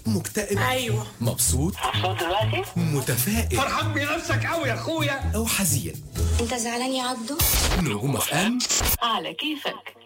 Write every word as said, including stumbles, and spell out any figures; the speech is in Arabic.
مكتئب؟ ايوه. مبسوط؟ مبسوط دلوقتي؟ متفائل؟ فرحان بنفسك قوي يا اخويا. أو حزين؟ انت زعلان يا عبدو؟ نجوم اف ام على كيفك.